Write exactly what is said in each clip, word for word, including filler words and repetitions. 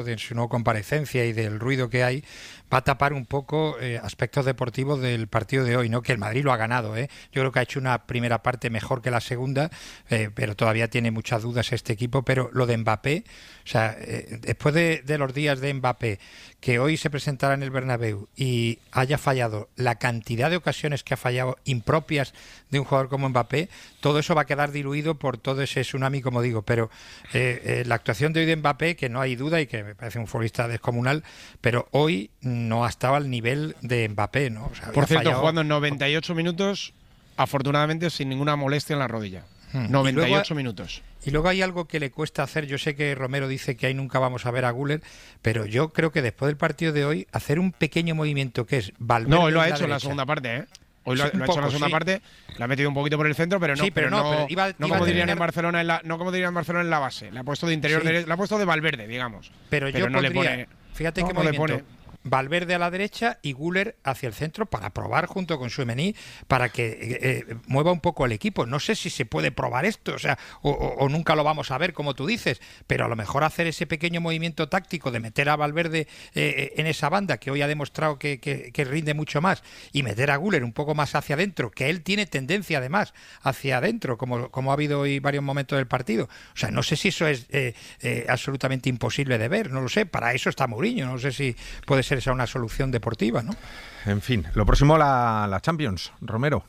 de su no comparecencia y del ruido que hay, va a tapar un poco eh, aspectos deportivos del partido de hoy, ¿no? Que el Madrid lo ha ganado, ¿eh? Yo creo que ha hecho una primera parte mejor que la segunda, eh, pero todavía tiene muchas dudas este equipo. Pero lo de Mbappé, o sea, eh, después de, de los días de Mbappé, que hoy se presentará en el Bernabéu y haya fallado la cantidad de ocasiones que ha fallado impropias de un jugador como Mbappé, todo eso va a quedar diluido por todo ese tsunami, como digo. Pero eh, eh, la actuación de hoy de Mbappé, que no hay duda y que me parece un futbolista descomunal, pero hoy no ha estado al nivel de Mbappé, ¿no? O sea, por cierto, fallado... jugando en noventa y ocho minutos, afortunadamente sin ninguna molestia en la rodilla. Hmm. noventa y ocho y luego, minutos. Y luego hay algo que le cuesta hacer. Yo sé que Romero dice que ahí nunca vamos a ver a Güler, pero yo creo que después del partido de hoy, hacer un pequeño movimiento que es Valverde. No, hoy lo ha en la hecho en la derecha. segunda parte, ¿eh? Hoy lo, Sí, lo ha poco, hecho en la segunda sí. parte, la ha metido un poquito por el centro, pero no, sí, pero, pero no, no, pero iba, no iba como dirían tener... en Barcelona en la, no como dirían en Barcelona en la base, la ha puesto de interior, Sí. derecho, la ha puesto de Valverde, digamos. Pero, pero yo no pondría, le pone, fíjate no, qué no le movimiento. pone. Valverde a la derecha y Güler hacia el centro para probar junto con Tchouaméni para que eh, eh, mueva un poco el equipo. No sé si se puede probar esto, o sea, o, o, o nunca lo vamos a ver, como tú dices, pero a lo mejor hacer ese pequeño movimiento táctico de meter a Valverde eh, en esa banda que hoy ha demostrado que, que, que rinde mucho más y meter a Güler un poco más hacia adentro, que él tiene tendencia además hacia adentro, como, como ha habido hoy varios momentos del partido. O sea, no sé si eso es eh, eh, absolutamente imposible de ver, no lo sé. Para eso está Mourinho, no sé si puede ser esa una solución deportiva, ¿no? En fin, lo próximo la, la Champions, Romero.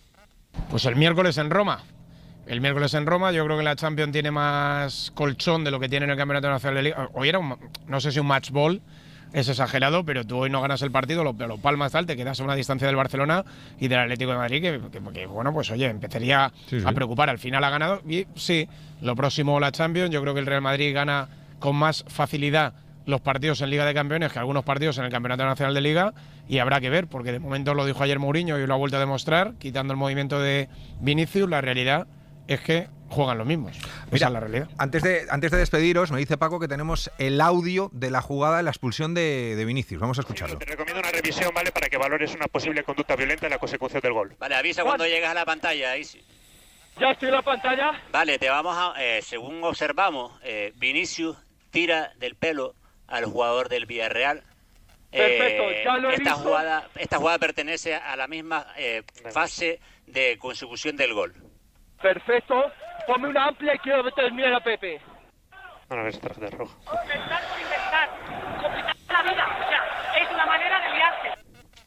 Pues el miércoles en Roma. El miércoles en Roma, yo creo que la Champions tiene más colchón de lo que tiene en el Campeonato Nacional de Liga. Hoy era un, no sé si un match ball, es exagerado, pero tú hoy no ganas el partido, lo, lo palmas tal, te quedas a una distancia del Barcelona y del Atlético de Madrid, que, que, que bueno, pues oye, empezaría sí, sí. a preocupar. Al final ha ganado y sí, lo próximo la Champions, yo creo que el Real Madrid gana con más facilidad los partidos en Liga de Campeones que algunos partidos en el Campeonato Nacional de Liga, y habrá que ver, porque de momento lo dijo ayer Mourinho y lo ha vuelto a demostrar, quitando el movimiento de Vinicius, la realidad es que juegan los mismos. Mira, esa es la realidad. Antes de, antes de despediros, me dice Paco que tenemos el audio de la jugada de la expulsión de, de Vinicius. Vamos a escucharlo. Te recomiendo una revisión, ¿vale? Para que valores una posible conducta violenta en la consecución del gol. Vale, avisa cuando llegas a la pantalla, ahí sí. ¿Ya estoy en la pantalla? Vale, te vamos a... Eh, según observamos, eh, Vinicius tira del pelo al jugador del Villarreal. Perfecto, eh, ya lo he esta visto. jugada esta jugada pertenece a la misma eh, fase de consecución del gol. Perfecto, ponme una amplia y quiero terminar a Pepe. Bueno, a ver si tarjeta roja. Comenzar por inventar, complicar la vida, o sea, es una manera de liarse.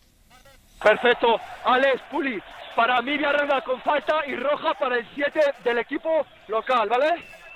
Perfecto, Alex Puli, para mí Villarreal con falta y roja para el siete del equipo local, ¿vale?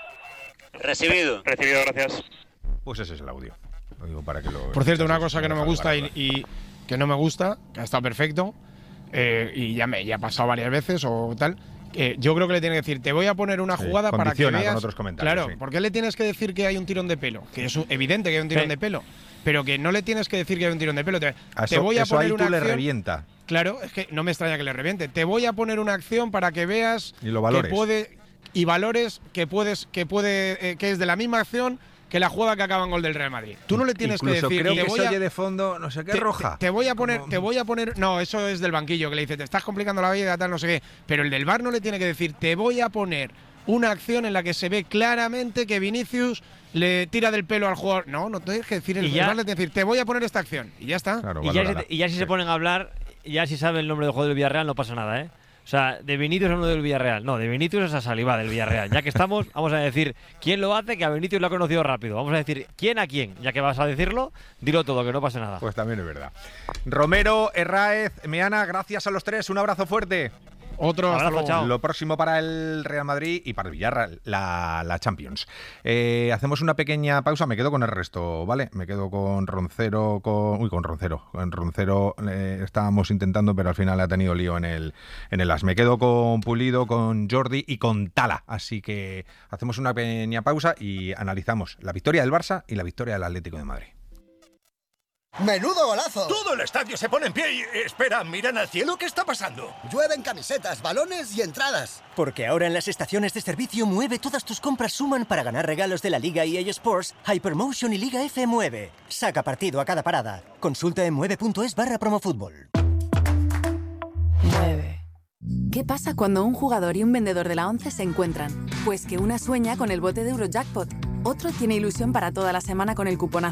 Recibido. Recibido, gracias. Pues ese es el audio. Lo digo para que lo Por cierto, una cosa que no me gusta y, y que no me gusta, que ha estado perfecto, eh, y ya me ya ha pasado varias veces o tal, eh, yo creo que le tiene que decir, te voy a poner una sí, jugada para que veas… con otros comentarios, claro, sí. ¿por qué le tienes que decir que hay un tirón de pelo? Que es evidente que hay un tirón sí. de pelo, pero que no le tienes que decir que hay un tirón de pelo. Te, a eso, te voy a eso poner ahí una tú acción, le revienta. Claro, es que no me extraña que le reviente. Te voy a poner una acción para que veas y lo valores. Que puede, y valores que puedes que puede eh, que es de la misma acción que la jugada que acaba en gol del Real Madrid. Tú no le tienes Incluso que decir… creo te que voy se a, oye de fondo, no sé qué, te, roja. Te, te voy a poner, Como… te voy a poner… No, eso es del banquillo, que le dice, te estás complicando la vida, tal, no sé qué. Pero el del V A R no le tiene que decir, te voy a poner una acción en la que se ve claramente que Vinicius le tira del pelo al jugador. No, no tienes que decir, el V A R le tiene que decir, te voy a poner esta acción. Y ya está. Claro, y, ya si, y ya si sí. se ponen a hablar, ya si sabe el nombre del jugador del Villarreal, no pasa nada, ¿eh? O sea, de Vinicius es uno del Villarreal. No, de Vinicius es a Saliba del Villarreal. Ya que estamos, vamos a decir quién lo hace, que a Vinicius lo ha conocido rápido. Vamos a decir quién a quién. Ya que vas a decirlo, dilo todo, que no pase nada. Pues también es verdad. Romero, Herráez, Meana, gracias a los tres. Un abrazo fuerte. Otro, hasta luego. Chao. Lo próximo para el Real Madrid y para el Villarreal, la, la Champions. Eh, hacemos una pequeña pausa, me quedo con el resto, ¿vale? Me quedo con Roncero, con uy, con Roncero. Con Roncero eh, estábamos intentando, pero al final ha tenido lío en el, en el as. Me quedo con Pulido, con Jordi y con Tala. Así que hacemos una pequeña pausa y analizamos la victoria del Barça y la victoria del Atlético de Madrid. ¡Menudo golazo! Todo el estadio se pone en pie y… Espera, ¿miran al cielo? ¿Qué está pasando? Llueven camisetas, balones y entradas. Porque ahora en las estaciones de servicio Mueve todas tus compras suman para ganar regalos de la Liga E A Sports, Hypermotion y Liga F Mueve. Saca partido a cada parada. Consulta en mueve.es barra promofútbol. Mueve. ¿Qué pasa cuando un jugador y un vendedor de la once se encuentran? Pues que una sueña con el bote de Eurojackpot Otro tiene ilusión para toda la semana con el cupón